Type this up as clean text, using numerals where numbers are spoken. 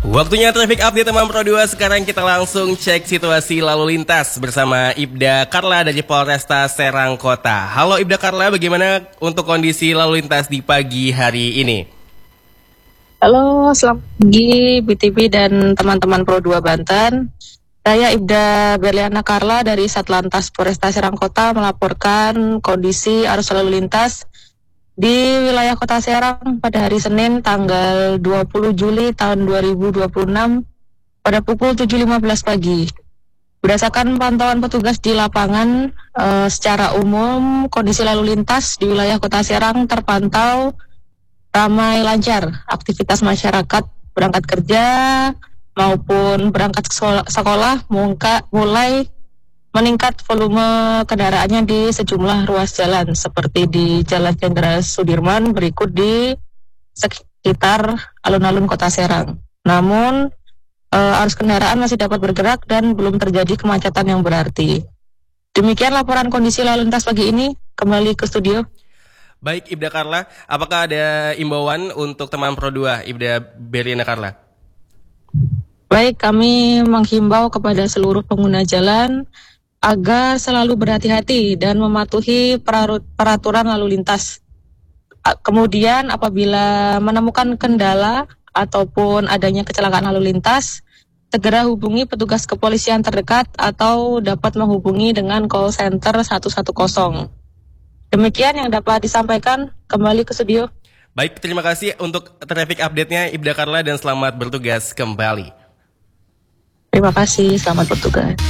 Waktunya traffic update teman Pro 2. Sekarang kita langsung cek situasi lalu lintas bersama Ibda Carla dari Polresta Serang Kota. Halo Ibda Carla, bagaimana untuk kondisi lalu lintas di pagi hari ini? Halo, selamat pagi BTP dan teman-teman Pro 2 Banten. Saya Ibda Berliana Carla dari Satlantas Polresta Serang Kota melaporkan kondisi arus lalu lintas di wilayah Kota Serang pada hari Senin tanggal 20 Juli tahun 2026 pada pukul 7.15 pagi. Berdasarkan pantauan petugas di lapangan, secara umum kondisi lalu lintas di wilayah Kota Serang terpantau ramai lancar. Aktivitas masyarakat berangkat kerja maupun berangkat sekolah mulai meningkat volume kendaraannya di sejumlah ruas jalan seperti di Jalan Jenderal Sudirman berikut di sekitar alun-alun Kota Serang. Namun arus kendaraan masih dapat bergerak dan belum terjadi kemacetan yang berarti. Demikian laporan kondisi lalu lintas pagi ini. Kembali ke studio. Baik Ibda Carla, apakah ada imbauan untuk teman Pro 2 Ibda Berliana Carla? Baik, kami menghimbau kepada seluruh pengguna jalan agar selalu berhati-hati dan mematuhi peraturan lalu lintas. Kemudian apabila menemukan kendala ataupun adanya kecelakaan lalu lintas, segera hubungi petugas kepolisian terdekat atau dapat menghubungi dengan call center 110. Demikian yang dapat disampaikan. Kembali ke studio. Baik, terima kasih untuk traffic update-nya Ibda Carla dan selamat bertugas kembali. Terima kasih, selamat bertugas.